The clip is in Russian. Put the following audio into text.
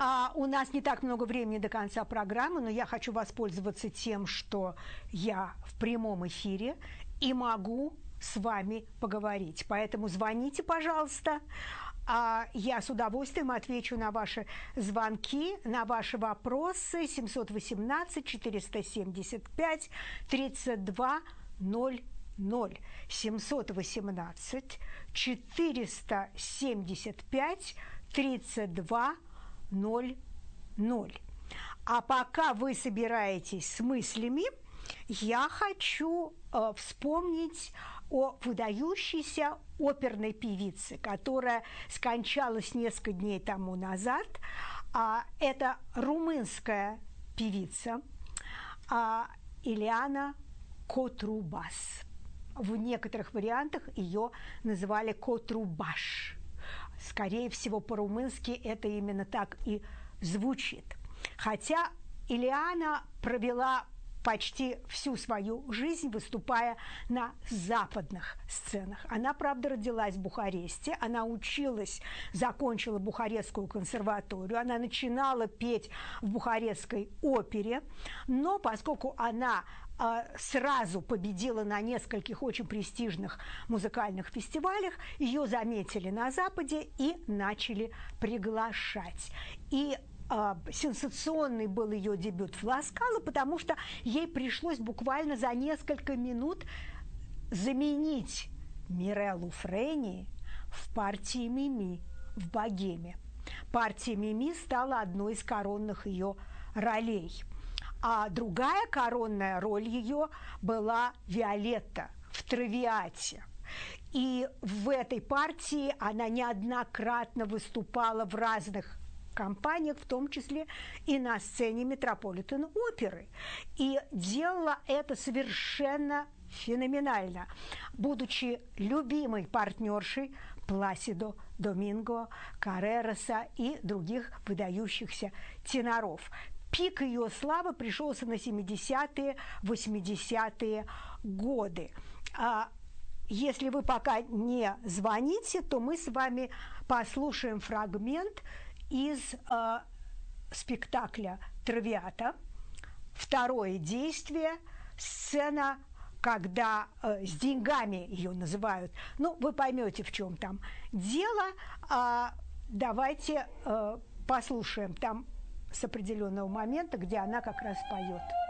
У нас не так много времени до конца программы, но я хочу воспользоваться тем, что я в прямом эфире и могу с вами поговорить. Поэтому звоните, пожалуйста. Я с удовольствием отвечу на ваши звонки, на ваши вопросы. 718-475-3200. 718-475-3200. А пока вы собираетесь с мыслями, я хочу вспомнить о выдающейся оперной певице, которая скончалась несколько дней тому назад. Это румынская певица Илиана Котрубас. В некоторых вариантах ее называли Котрубаш. Скорее всего, по-румынски это именно так и звучит. Хотя Илиана провела почти всю свою жизнь, выступая на западных сценах. Она, правда, родилась в Бухаресте, она училась, закончила Бухарестскую консерваторию, она начинала петь в Бухарестской опере, но поскольку она сразу победила на нескольких очень престижных музыкальных фестивалях, ее заметили на Западе и начали приглашать. И сенсационный был ее дебют в «Ла Скала», потому что ей пришлось буквально за несколько минут заменить Миреллу Френи в партии Мими в «Богеме». Партия Мими стала одной из коронных ее ролей. А другая коронная роль ее была Виолетта в «Травиате». И в этой партии она неоднократно выступала в разных компаниях, в том числе и на сцене Метрополитен-оперы. И делала это совершенно феноменально, будучи любимой партнершей Пласидо Доминго, Каррероса и других выдающихся теноров. Пик ее славы пришелся на 70-е, 80-е годы. Если вы пока не звоните, то мы с вами послушаем фрагмент из спектакля «Травиата». Второе действие, сцена, когда с деньгами ее называют. Ну, вы поймете, в чем там дело. Давайте послушаем там с определенного момента, где она как раз поет.